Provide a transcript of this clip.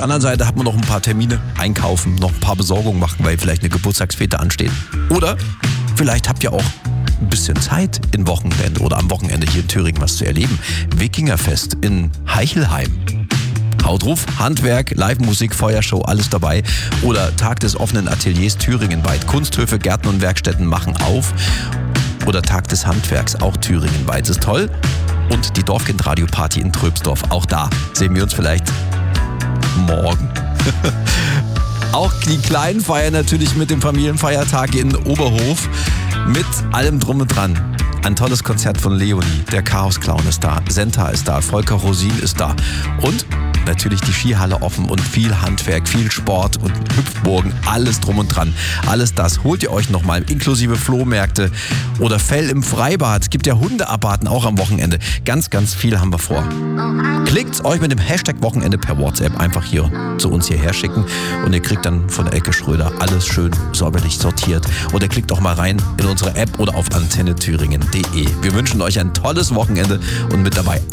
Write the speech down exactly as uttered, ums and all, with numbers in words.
der anderen Seite hat man noch ein paar Termine einkaufen, noch ein paar Besorgungen machen, weil vielleicht eine Geburtstagsfete ansteht. Oder vielleicht habt ihr auch ein bisschen Zeit im Wochenende oder am Wochenende hier in Thüringen was zu erleben. Wikingerfest in Heichelheim. Haut drauf, Handwerk, Live-Musik, Feuershow, alles dabei. Oder Tag des offenen Ateliers thüringenweit. Kunsthöfe, Gärten und Werkstätten machen auf. Oder Tag des Handwerks, auch thüringenweit. Das ist toll. Und die Dorfkind-Radio-Party in Tröbsdorf. Auch da sehen wir uns vielleicht morgen. Auch die Kleinen feiern natürlich mit dem Familienfeiertag in Oberhof. Mit allem drum und dran. Ein tolles Konzert von Leonie. Der Chaos-Clown ist da. Senta ist da. Volker Rosin ist da. Und natürlich die Skihalle offen und viel Handwerk, viel Sport und Hüpfburgen, alles drum und dran. Alles das holt ihr euch nochmal, inklusive Flohmärkte oder Fell im Freibad. Es gibt ja Hundeabarten auch am Wochenende. Ganz, ganz viel haben wir vor. Klickt's euch mit dem Hashtag Wochenende per WhatsApp einfach hier zu uns hierher schicken und ihr kriegt dann von Elke Schröder alles schön säuberlich sortiert. Oder klickt auch mal rein in unsere App oder auf antenne thüringen punkt de. Wir wünschen euch ein tolles Wochenende und mit dabei